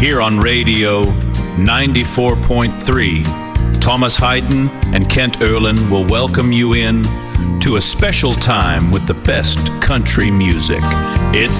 here on Radio 94.3. Thomas Hayden and Kent Erlin will welcome you in to a special time with the best country music. It's